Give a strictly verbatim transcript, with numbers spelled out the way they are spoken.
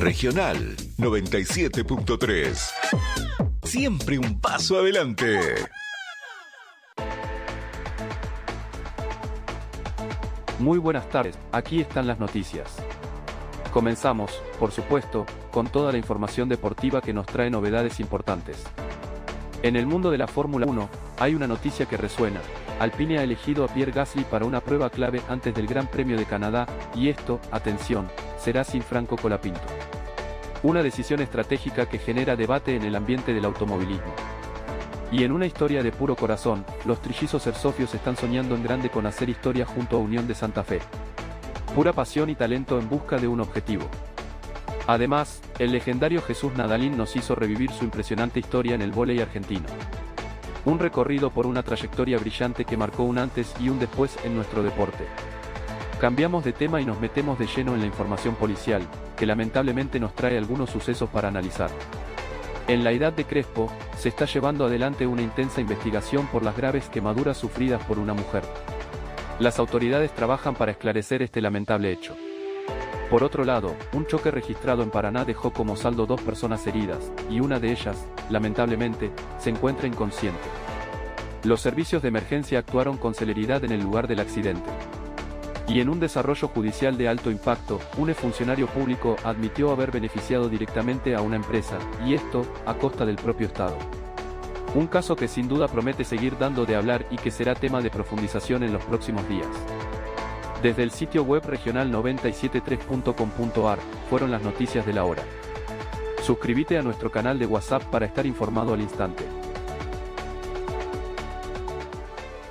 Regional noventa y siete punto tres. Siempre un paso adelante. Muy buenas tardes, aquí están las noticias. Comenzamos, por supuesto, con toda la información deportiva que nos trae novedades importantes. En el mundo de la Fórmula uno, hay una noticia que resuena. Alpine ha elegido a Pierre Gasly para una prueba clave antes del Gran Premio de Canadá, y esto, atención, será sin Franco Colapinto. Una decisión estratégica que genera debate en el ambiente del automovilismo. Y en una historia de puro corazón, los trillizos Herzofios están soñando en grande con hacer historia junto a Unión de Santa Fe. Pura pasión y talento en busca de un objetivo. Además, el legendario Jesús Nadalín nos hizo revivir su impresionante historia en el vóley argentino. Un recorrido por una trayectoria brillante que marcó un antes y un después en nuestro deporte. Cambiamos de tema y nos metemos de lleno en la información policial, que lamentablemente nos trae algunos sucesos para analizar. En la edad de Crespo, se está llevando adelante una intensa investigación por las graves quemaduras sufridas por una mujer. Las autoridades trabajan para esclarecer este lamentable hecho. Por otro lado, un choque registrado en Paraná dejó como saldo dos personas heridas, y una de ellas, lamentablemente, se encuentra inconsciente. Los servicios de emergencia actuaron con celeridad en el lugar del accidente. Y en un desarrollo judicial de alto impacto, un funcionario público admitió haber beneficiado directamente a una empresa, y esto, a costa del propio Estado. Un caso que sin duda promete seguir dando de hablar y que será tema de profundización en los próximos días. Desde el sitio web regional noventa y siete punto tres punto com punto a r, fueron las noticias de la hora. Suscríbete a nuestro canal de WhatsApp para estar informado al instante.